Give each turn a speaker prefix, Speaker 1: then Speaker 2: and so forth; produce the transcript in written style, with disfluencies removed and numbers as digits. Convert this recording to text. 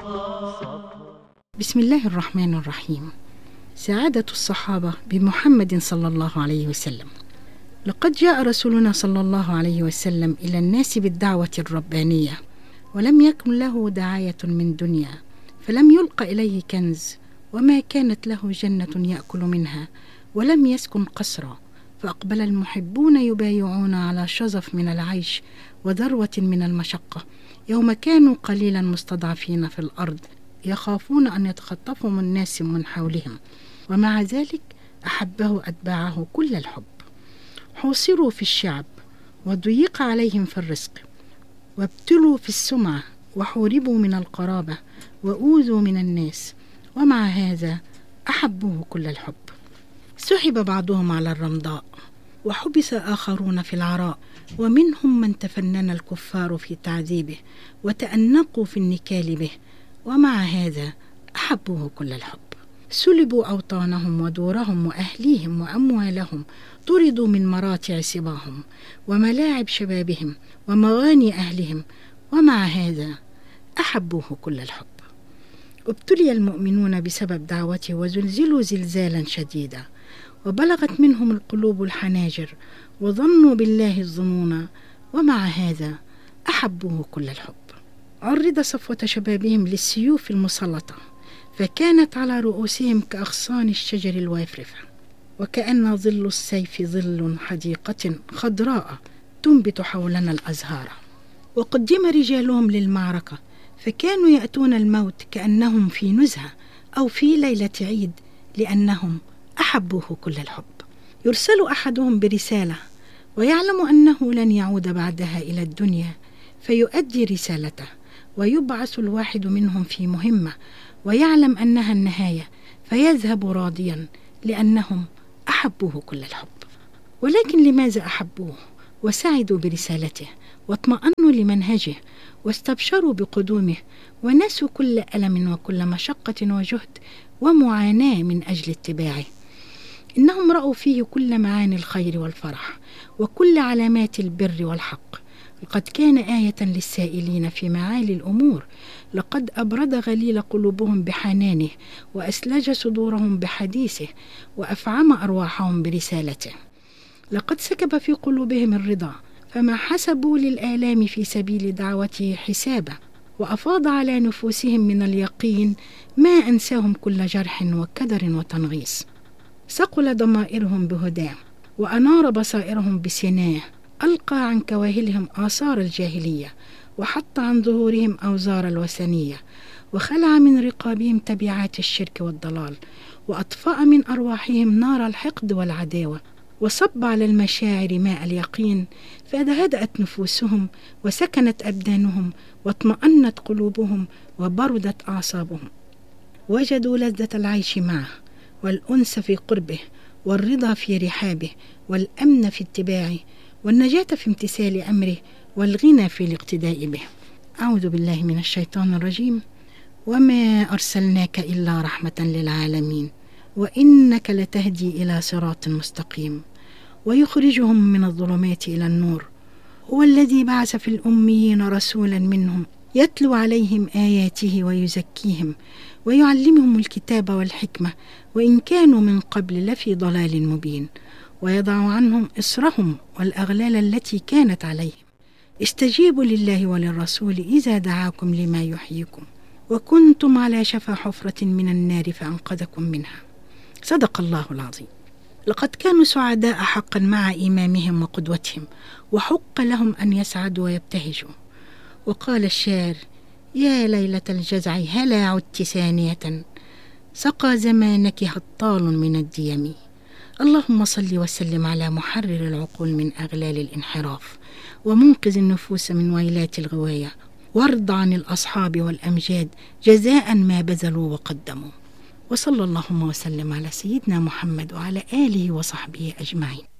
Speaker 1: بسم الله الرحمن الرحيم. سعادة الصحابة بمحمد صلى الله عليه وسلم. لقد جاء رسولنا صلى الله عليه وسلم إلى الناس بالدعوة الربانية، ولم يكن له دعاية من دنيا، فلم يلق إليه كنز، وما كانت له جنة يأكل منها، ولم يسكن قصرا، فأقبل المحبون يبايعون على شظف من العيش وذروة من المشقة، يوم كانوا قليلا مستضعفين في الأرض يخافون أن يتخطفهم الناس من حولهم، ومع ذلك أحبه أتباعه كل الحب. حوصروا في الشعب، وضيق عليهم في الرزق، وابتلوا في السمعة، وحوربوا من القرابة، وأوذوا من الناس، ومع هذا أحبوه كل الحب. سحب بعضهم على الرمضاء، وحبس آخرون في العراء، ومنهم من تفنن الكفار في تعذيبه، وتأنقوا في النكال به، ومع هذا أحبوه كل الحب. سلبوا أوطانهم ودورهم وأهليهم وأموالهم، طردوا من مراتع صباهم وملاعب شبابهم ومغاني أهلهم، ومع هذا أحبوه كل الحب. ابتلي المؤمنون بسبب دعوته وزلزلوا زلزالا شديدا، وبلغت منهم القلوب الحناجر، وظنوا بالله الظنونا، ومع هذا أحبوه كل الحب. عرض صفوة شبابهم للسيوف المسلطة، فكانت على رؤوسهم كأغصان الشجر الوافرفة، وكأن ظل السيف ظل حديقة خضراء تنبت حولنا الأزهار. وقدم رجالهم للمعركة، فكانوا يأتون الموت كأنهم في نزهة أو في ليلة عيد، لأنهم أحبوه كل الحب. يرسل أحدهم برسالة، ويعلم أنه لن يعود بعدها إلى الدنيا، فيؤدي رسالته، ويبعث الواحد منهم في مهمة، ويعلم أنها النهاية، فيذهب راضيا، لأنهم أحبوه كل الحب. ولكن لماذا أحبوه وسعدوا برسالته واطمأنوا لمنهجه واستبشروا بقدومه، ونسوا كل ألم وكل مشقة وجهد ومعاناة من أجل اتباعه؟ إنهم رأوا فيه كل معاني الخير والفرح، وكل علامات البر والحق. لقد كان آية للسائلين في معالي الأمور، لقد أبرد غليل قلوبهم بحنانه، وأسلج صدورهم بحديثه، وأفعم أرواحهم برسالته. لقد سكب في قلوبهم الرضا، فما حسبوا للآلام في سبيل دعوته حسابا، وأفاض على نفوسهم من اليقين ما أنساهم كل جرح وكدر وتنغيص. ثقل ضمائرهم بهداه، وأنار بصائرهم بسناه، ألقى عن كواهلهم آثار الجاهلية، وحط عن ظهورهم أوزار الوثنية، وخلع من رقابهم تبعات الشرك والضلال، وأطفأ من أرواحهم نار الحقد والعداوة، وصب على المشاعر ماء اليقين، فهدأت نفوسهم وسكنت أبدانهم، واطمأنت قلوبهم وبردت أعصابهم. وجدوا لذة العيش معه، والأنس في قربه، والرضا في رحابه، والأمن في اتباعه، والنجاة في امتثال أمره، والغنى في الاقتداء به. أعوذ بالله من الشيطان الرجيم. وما أرسلناك إلا رحمة للعالمين، وإنك لتهدي إلى صراط مستقيم، ويخرجهم من الظلمات إلى النور. هو الذي بعث في الأميين رسولا منهم يتلو عليهم آياته ويزكيهم، ويعلمهم الكتاب والحكمة، وإن كانوا من قبل لفي ضلال مبين، ويضع عنهم إصرهم والأغلال التي كانت عليهم. استجيبوا لله وللرسول إذا دعاكم لما يحييكم، وكنتم على شفا حفرة من النار فأنقذكم منها. صدق الله العظيم. لقد كانوا سعداء حقا مع إمامهم وقدوتهم، وحق لهم أن يسعدوا ويبتهجوا. وقال الشاعر: يا ليلة الجزع هلا عدت ثانية، سقى زمانك هطال من الديم. اللهم صل وسلم على محرر العقول من أغلال الانحراف، ومنقذ النفوس من ويلات الغواية، وارض عن الأصحاب والأمجاد جزاء ما بذلوا وقدموا. وصلى اللهم وسلم على سيدنا محمد وعلى آله وصحبه أجمعين.